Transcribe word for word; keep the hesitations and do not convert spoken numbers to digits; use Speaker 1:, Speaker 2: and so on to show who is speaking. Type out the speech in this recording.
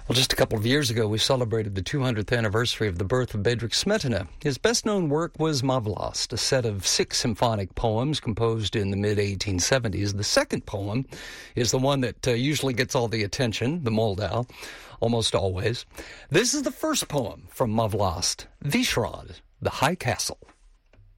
Speaker 1: Well, just a couple of years ago, we celebrated the two hundredth anniversary of the birth of Bedřich Smetana. His best-known work was Mavlast, a set of six symphonic poems composed in the mid eighteen seventies. The second poem is the one that uh, usually gets all the attention, the Moldau, almost always. This is the first poem from Mavlast, Vishrad, the High Castle.